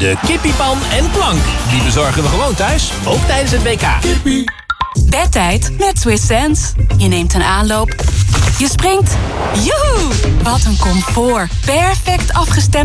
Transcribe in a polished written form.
De kippiepan en plank. Die bezorgen we gewoon thuis, ook tijdens het WK. Kippie. Bedtijd met Swiss Sense. Je neemt een aanloop. Je springt. Joehoe! Wat een comfort. Perfect afgestemd